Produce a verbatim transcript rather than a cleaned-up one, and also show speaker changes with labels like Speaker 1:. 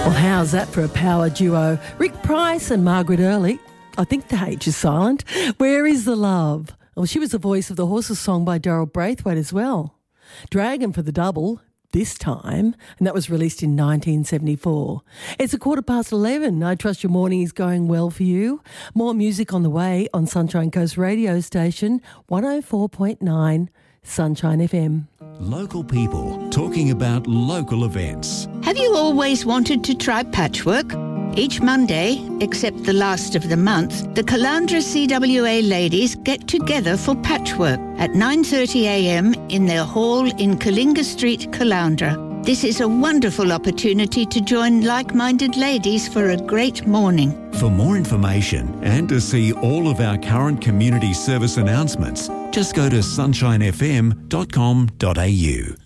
Speaker 1: Well, how's that for a power duo? Rick Price and Margaret Earley. I think the H is silent. Where is the love? Well, she was the voice of the Horses song by Daryl Braithwaite as well. Dragon for the double, this time, and that was released in nineteen seventy-four. It's a quarter past eleven. I trust your morning is going well for you. More music on the way on Sunshine Coast radio station, one oh four point nine Sunshine F M.
Speaker 2: Local people talking about local events.
Speaker 3: Have you always wanted to try patchwork? Each Monday, except the last of the month, the Caloundra C W A ladies get together for patchwork at nine thirty a m in their hall in Kalinga Street, Caloundra. This is a wonderful opportunity to join like-minded ladies for a great morning.
Speaker 2: For more information and to see all of our current community service announcements, just go to sunshine f m dot com dot a u.